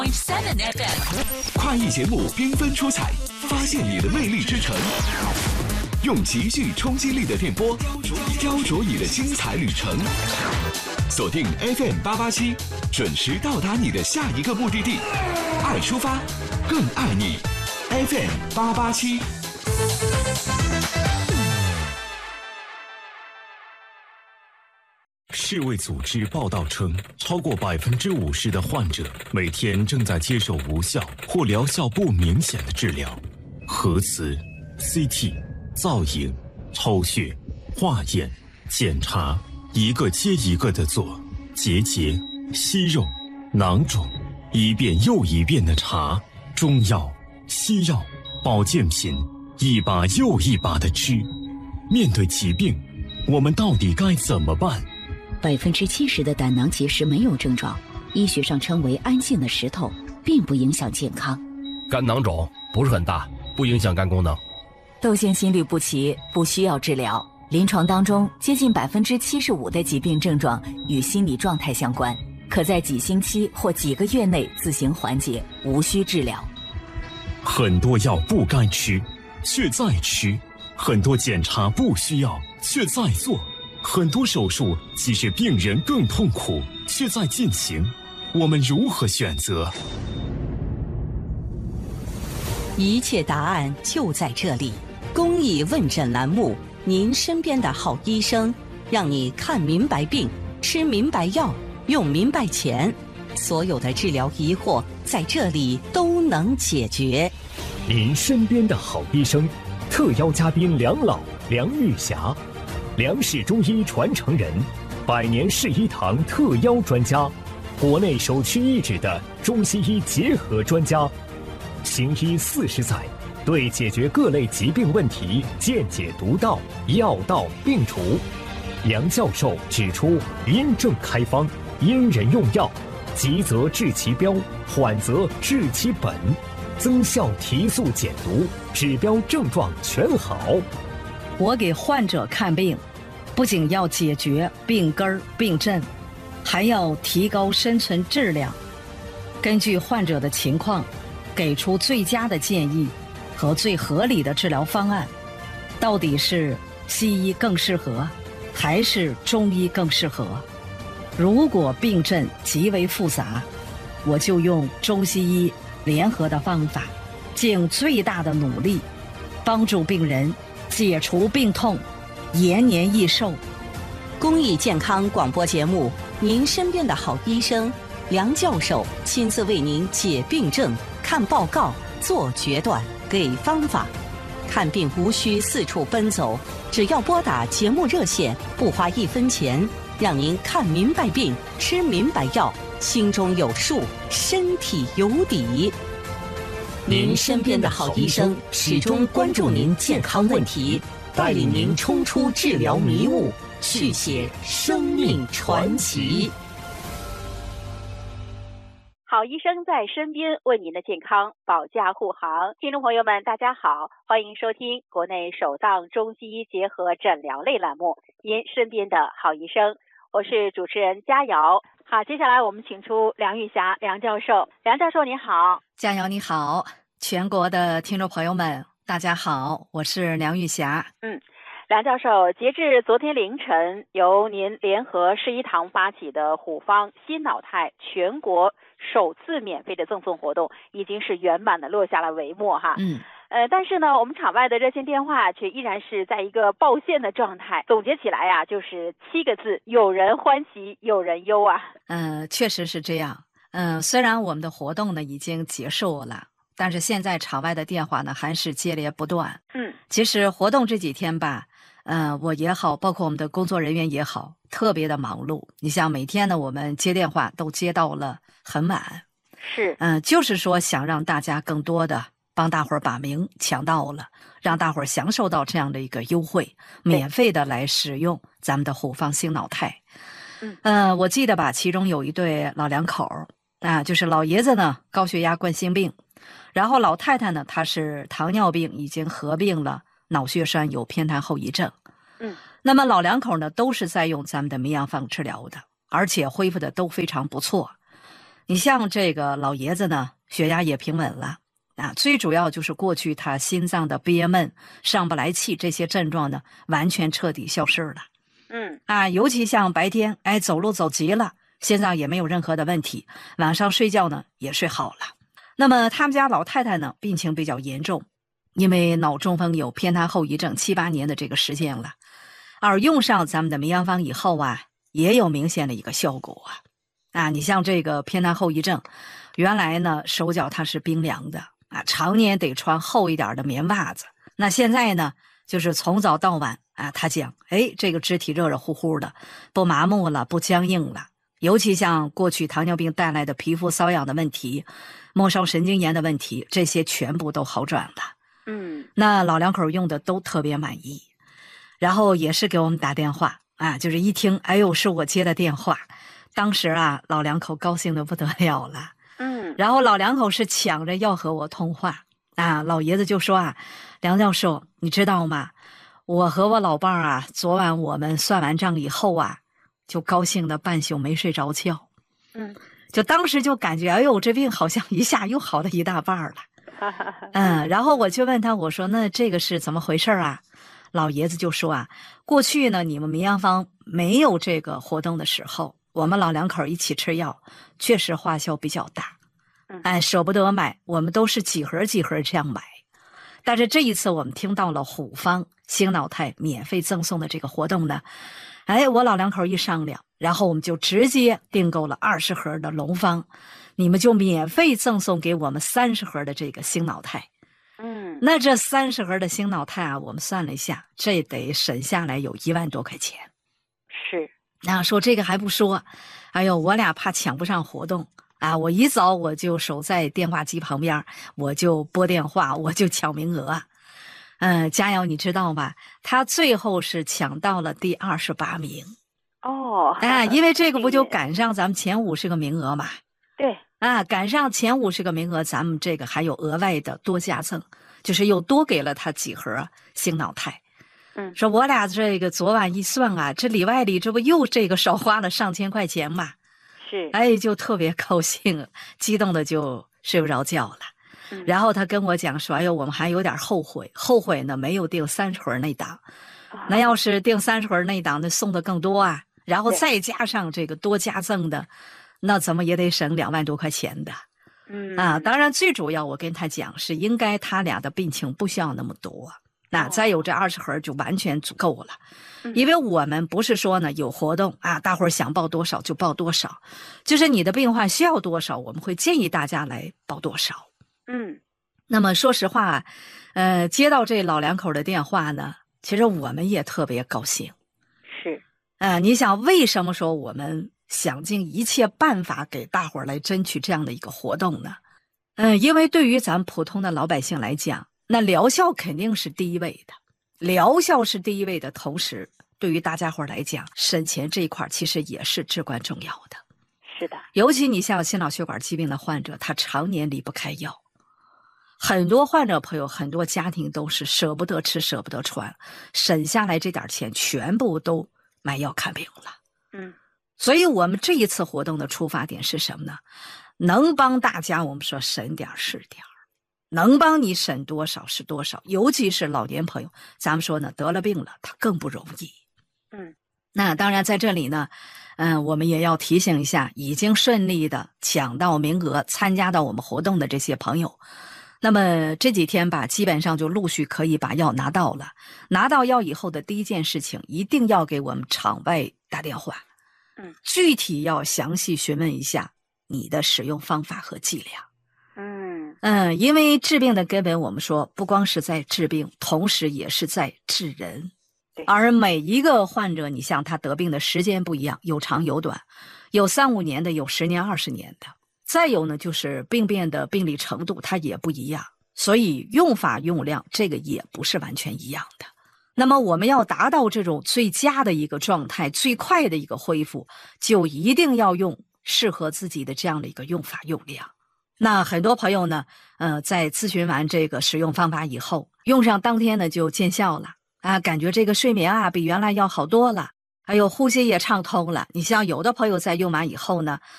7 FM 快意节目缤纷出彩，发现你的魅力之城。用极具冲击力的电波，雕琢你的精彩旅程。锁定 FM887，准时到达你的下一个目的地。爱出发，更爱你。FM887。世卫组织报道称，超过50%的患者每天正在接受无效或疗效不明显的治疗。核磁、CT、造影、抽血、化验、检查，一个接一个的做，结节、息肉、囊肿，一遍又一遍的查，中药、西药、保健品，一把又一把的吃。面对疾病，我们到底该怎么办 ？70%的胆囊结石没有症状，医学上称为安静的石头，并不影响健康。 肝囊肿不是很大，不影响肝功能。 窦腺心律不齐不需要治疗，临床当中接近75%的疾病症状与心理状态相关，可在几星期或几个月内自行缓解，无需治疗。 很多药不该吃，却在吃；很多检查不需要，却在做；很多手术其实病人更痛苦，却在进行。我们如何选择？ 一切答案就在这里。公益问诊栏目，您身边的好医生，让你看明白病，吃明白药，用明白钱，所有的治疗疑惑在这里都能解决。 您身边的好医生，特邀嘉宾梁老、梁玉霞，梁氏中医传承人，100年世医堂特邀专家，国内首屈一指的中西医结合专家，行医40载，对解决各类疾病问题见解独到，药到病除。梁教授指出，因症开方，因人用药，急则治其标，缓则治其本，增效提速减毒，指标症状全好。 我给患者看病，不仅要解决病根儿病症，还要提高生存质量，根据患者的情况给出最佳的建议和最合理的治疗方案。到底是西医更适合，还是中医更适合？如果病症极为复杂，我就用中西医联合的方法，尽最大的努力帮助病人解除病痛，延年益寿。 公益健康广播节目，您身边的好医生梁教授亲自为您解病症、看报告、做决断、给方法。看病无需四处奔走，只要拨打节目热线，不花1分钱，让您看明白病，吃明白药，心中有数，身体有底。您身边的好医生始终关注您健康问题，带领您冲出治疗迷雾，续写生命传奇。 好医生在身边，为您的健康保驾护航。听众朋友们大家好，欢迎收听国内首档中西医结合诊疗类栏目，您身边的好医生，我是主持人佳瑶。好，接下来我们请出梁玉霞梁教授。梁教授你好。 佳瑶你好，全国的听众朋友们大家好，我是梁玉霞。 梁教授，截至昨天凌晨，由您联合世医堂发起的虎方新脑肽全国首次免费的赠送活动，已经是圆满的落下了帷幕哈。但是呢，我们场外的热线电话却依然是在一个报线的状态。总结起来啊，就是7个字：有人欢喜，有人忧啊。 确实是这样。虽然我们的活动呢已经结束了，但是现在场外的电话呢还是接连不断。其实活动这几天吧，我也好，包括我们的工作人员也好，特别的忙碌。你像每天呢，我们接电话都接到了很晚。 是。 就是说想让大家更多的帮大伙儿把名抢到了，让大伙儿享受到这样的一个优惠，免费的来使用咱们的虎方新脑肽。我记得吧，其中有一对老两口就是老爷子呢高血压冠心病，然后老太太呢她是糖尿病，已经合并了脑血栓，有偏瘫后遗症。那么老两口呢都是在用咱们的绵阳方治疗的，而且恢复的都非常不错。 你像这个老爷子呢，血压也平稳了啊，最主要就是过去他心脏的憋闷、上不来气这些症状呢，完全彻底消失了。尤其像白天走路走急了，心脏也没有任何的问题，晚上睡觉呢也睡好了。那么他们家老太太呢，病情比较严重，因为脑中风有偏瘫后遗症7、8年的这个时间了，而用上咱们的名药方以后啊，也有明显的一个效果你像这个偏瘫后遗症，原来呢手脚它是冰凉的常年得穿厚一点的棉袜子，那现在呢就是从早到晚他讲这个肢体热热乎乎的，不麻木了，不僵硬了，尤其像过去糖尿病带来的皮肤瘙痒的问题、末梢神经炎的问题，这些全部都好转了。那老两口用的都特别满意，然后也是给我们打电话就是一听是我接的电话，当时老两口高兴的不得了了。然后老两口是抢着要和我通话老爷子就说梁教授，你知道吗？我和我老伴儿昨晚我们算完账以后就高兴的半宿没睡着觉。就当时就感觉这病好像一下又好了一大半了。然后我就问他，我说那这个是怎么回事老爷子就说过去呢你们名药方没有这个活动的时候，我们老两口一起吃药，确实花销比较大。舍不得买，我们都是几盒几盒这样买。但是这一次我们听到了虎方星脑肽免费赠送的这个活动呢，我老两口一商量，然后我们就直接订购了20盒的龙方，你们就免费赠送给我们30盒的这个星脑肽。那这30盒的星脑肽我们算了一下，这得省下来有1万多块钱。 是。 说这个还不说，我俩怕抢不上活动我一早我就守在电话机旁边，我就拨电话，我就抢名额。佳瑶你知道吧，他最后是抢到了第28名。因为这个不就赶上咱们前50个名额嘛。 对。 赶上前50个名额，咱们这个还有额外的多加赠，就是又多给了他几盒星脑肽。说我俩这个昨晚一算这里外里这不又这个少花了上千块钱嘛。 是。 就特别高兴，激动的就睡不着觉了。然后他跟我讲说，我们还有点后悔呢，没有订30盒那档。那要是订30盒那档，那送的更多然后再加上这个多加赠的，那怎么也得省2万多块钱的。当然最主要我跟他讲是应该他俩的病情不需要那么多，再有这20盒就完全足够了。因为我们不是说呢有活动大伙儿想报多少就报多少，就是你的病患需要多少，我们会建议大家来报多少。那么说实话接到这老两口的电话呢，其实我们也特别高兴。 是。 你想为什么说我们想尽一切办法给大伙儿来争取这样的一个活动呢？因为对于咱普通的老百姓来讲，那疗效肯定是第一位的。疗效是第一位的同时，对于大家伙来讲，省钱这一块其实也是至关重要的。 是的。 尤其你像心脑血管疾病的患者，他常年离不开药。很多患者朋友，很多家庭都是舍不得吃舍不得穿，省下来这点钱全部都买药看病了。所以我们这一次活动的出发点是什么呢？能帮大家我们说省点是点，能帮你省多少是多少，尤其是老年朋友，咱们说呢得了病了他更不容易。那当然在这里呢我们也要提醒一下已经顺利的抢到名额参加到我们活动的这些朋友，那么这几天吧基本上就陆续可以把药拿到了。拿到药以后的第一件事情，一定要给我们场外打电话，具体要详细询问一下你的使用方法和剂量。因为治病的根本我们说不光是在治病，同时也是在治人。而每一个患者，你像他得病的时间不一样，有长有短，有3、5年的，有10年、20年的。再有呢，就是病变的病理程度它也不一样，所以用法用量这个也不是完全一样的。那么我们要达到这种最佳的一个状态，最快的一个恢复，就一定要用适合自己的这样的一个用法用量。那很多朋友呢在咨询完这个使用方法以后，用上当天呢就见效了感觉这个睡眠比原来要好多了，还有呼吸也畅通了。你像有的朋友在用完以后呢